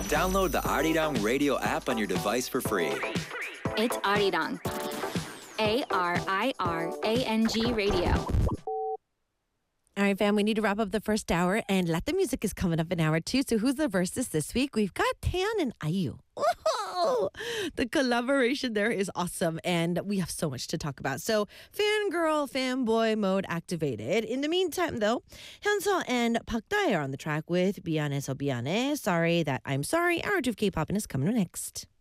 Download the Arirang radio app on your device for free. It's Arirang. ARIRANG Radio. All right, fam, we need to wrap up the first hour, and Let the Music is coming up in hour 2. So who's the versus this week? We've got Taeyeon and IU. Oh, the collaboration there is awesome, and we have so much to talk about. So fangirl, fanboy mode activated. In the meantime, though, Hyunseo and Park Dae are on the track with 미안해서 미안해. Sorry that I'm sorry. Hour 2 of K-pop is coming next.